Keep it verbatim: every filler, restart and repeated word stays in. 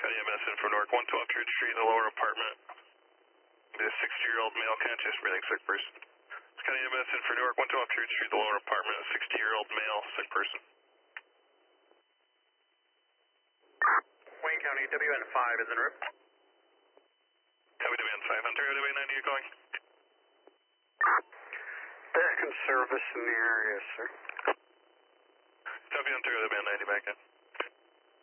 County E M S in for Newark, one twelve Church Street, the lower apartment. Be a sixty-year-old male conscious breathing sick person. County E M S in for Newark, one twelve Church Street, the lower apartment, a sixty-year-old male sick person. Wayne County, W N five is en route. Copy W N five, Ontario W ninety, you're going. Back in service in the area, sir. Copy Ontario W ninety, back in.